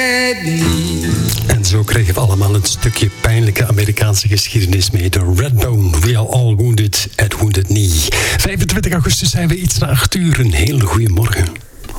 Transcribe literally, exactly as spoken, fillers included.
En zo kregen we allemaal een stukje pijnlijke Amerikaanse geschiedenis mee. De Redbone, We Are All Wounded at Wounded Knee. vijfentwintig augustus zijn we iets na acht uur. Een hele goede morgen.